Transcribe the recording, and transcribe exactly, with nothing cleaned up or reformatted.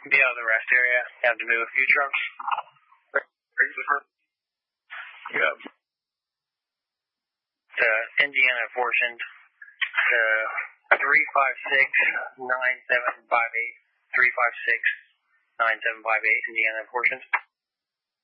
Be out of the rest area. Have to move a few trucks. Yep. To Indiana portioned to three five six nine seven five eight. three five six nine seven five eight, Indiana portioned.